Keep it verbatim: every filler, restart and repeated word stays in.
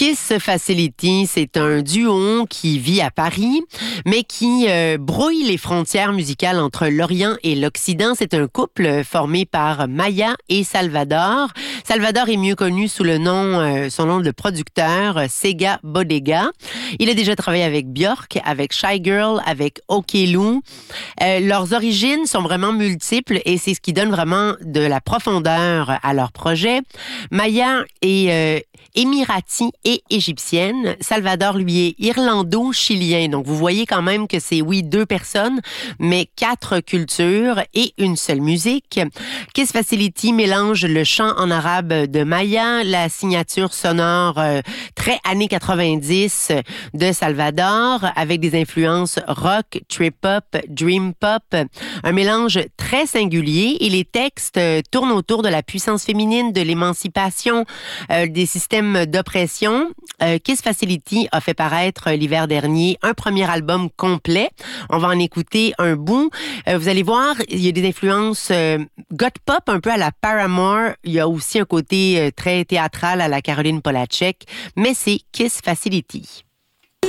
Kiss Facility, c'est un duo qui vit à Paris, mais qui euh, brouille les frontières musicales entre l'Orient et l'Occident. C'est un couple formé par Maya et Salvador. Salvador est mieux connu sous le nom, euh, son nom de producteur, Sega Bodega. Il a déjà travaillé avec Björk, avec Shy Girl, avec Okelou. Euh, leurs origines sont vraiment multiples et c'est ce qui donne vraiment de la profondeur à leur projet. Maya est euh, émirati et égyptienne. Salvador, lui, est irlando-chilien. Donc, vous voyez quand même que c'est, oui, deux personnes, mais quatre cultures et une seule musique. Kiss Facility mélange le chant en arabe de Maya, la signature sonore euh, très années quatre-vingt-dix de Salvador, avec des influences rock, trip-hop, dream-pop, un mélange très singulier. Et les textes euh, tournent autour de la puissance féminine, de l'émancipation, euh, des systèmes d'oppression. Euh, Kiss Facility a fait paraître l'hiver dernier un premier album complet. On va en écouter un bout. Euh, vous allez voir, il y a des influences euh, goth pop un peu à la Paramore. Il y a aussi un côté euh, très théâtral à la Caroline Polachek, mais c'est Kiss Facility.